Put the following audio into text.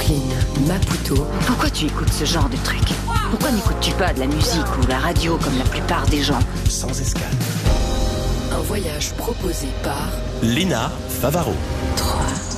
Micheline, Maputo. Pourquoi tu écoutes ce genre de truc? Pourquoi n'écoutes-tu pas de la musique ou la radio comme la plupart des gens? Sans escale. Un voyage proposé par Léna Favaro. 3,